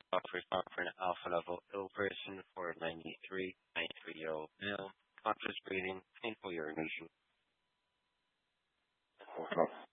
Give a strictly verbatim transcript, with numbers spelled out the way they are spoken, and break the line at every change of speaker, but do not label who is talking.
Offers for an alpha level ill person for ninety-three, ninety-three year old male, conscious breathing, painful urination.